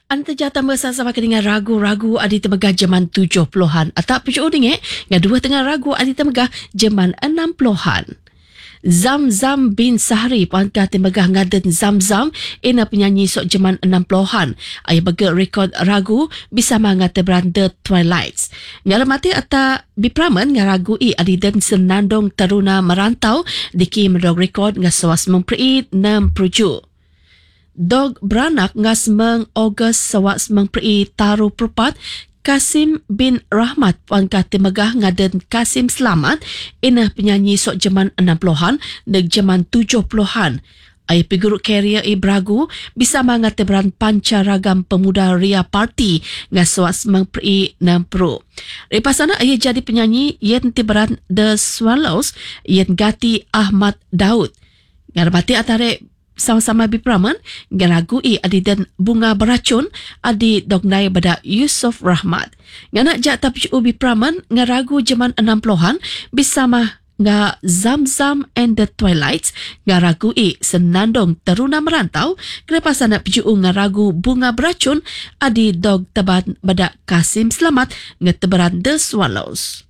Anta jatah bersama dengan ragu-ragu adi temegah zaman 70-an. Atau pucuk uding dua tengah ragu adi temegah zaman 60-an. Zam-Zam bin Sahri pangkah temegah ngaden Zam-Zam ina penyanyi sok zaman 60-an. Ayah baga rekod ragu bisa mangata beranda Twilights. Ngalamati ata bipraman ngaragu adi dan senandong taruna merantau diki medog rekod ngasawas memper'i 6 Dog beranak ngas meng Ogos sawas mengperi taruh perpat Kasim bin Rahmat pangkah temegah ngaden Kasim Selamat ina penyanyi sok zaman 60-an dan zaman 70-an. Ayah figurut karier Bragu bisa mengatakan pancaragam pemuda Ria Party ngas sawas mengperi 6 pro. Lepas sana ayah jadi penyanyi yang tiberan The Swallows yang gati Ahmad Daud. Ngarmati atare sama-sama bipraman ngaragui adi dan bunga beracun adi dognai pada Yusuf Rahmat. Ngana jak tapi bipraman ngaragu zaman 60-an bersama nga Zam-Zam and the Twilights ngaragui senandong teruna merantau kelepasana piju ngaragu bunga beracun adi dog taban pada Kasim Selamat ngeteberan The Swallows.